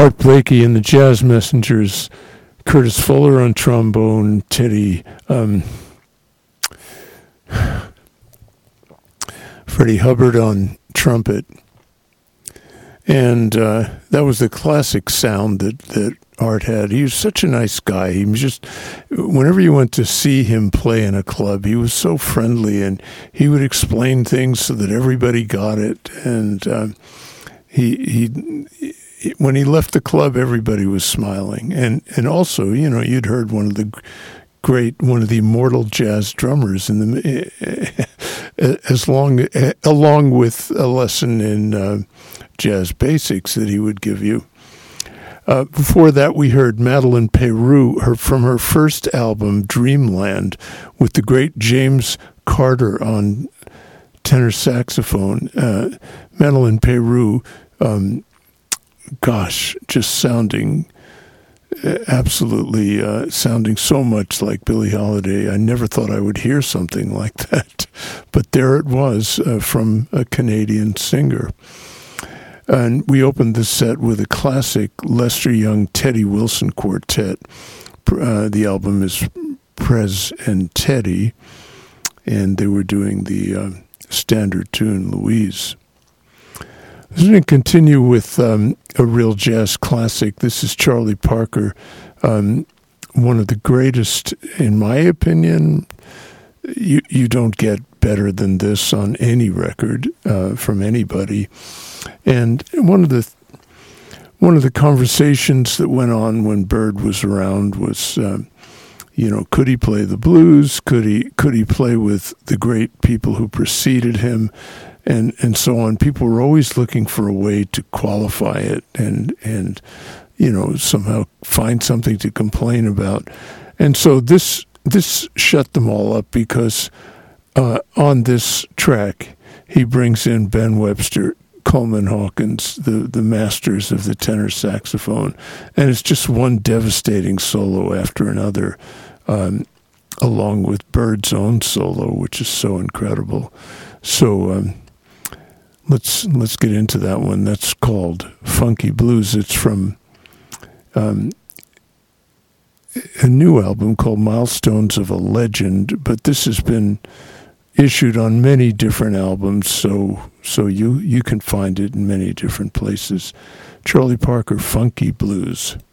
Art Blakey and the Jazz Messengers, Curtis Fuller on trombone, Freddie Hubbard on trumpet. And that was the classic sound that Art had. He was such a nice guy. He was just, whenever you went to see him play in a club, he was so friendly, and he would explain things so that everybody got it. And he when he left the club, everybody was smiling. And also, you know, you'd heard one of the immortal jazz drummers in the along with a lesson in jazz basics that he would give you. Before that, we heard Madeleine Peyroux from her first album, Dreamland, with the great James Carter on tenor saxophone. Madeleine Peyroux, just sounding absolutely sounding so much like Billie Holiday. I never thought I would hear something like that, but there it was from a Canadian singer. And we opened the set with a classic Lester Young Teddy Wilson quartet. The album is Prez and Teddy, and they were doing the standard tune Louise. I'm going to continue with a real jazz classic. This is Charlie Parker, one of the greatest, in my opinion. You don't get better than this on any record from anybody. And one of the conversations that went on when Bird was around was, could he play the blues? Could he play with the great people who preceded him? And so on. People were always looking for a way to qualify it and somehow find something to complain about. And so this shut them all up, because on this track he brings in Ben Webster, Coleman Hawkins, the masters of the tenor saxophone, and it's just one devastating solo after another, along with Bird's own solo, which is so incredible. So let's get into that one. That's called Funky Blues. It's from a new album called Milestones of a Legend, but this has been issued on many different albums, so you can find it in many different places. Charlie Parker, Funky Blues.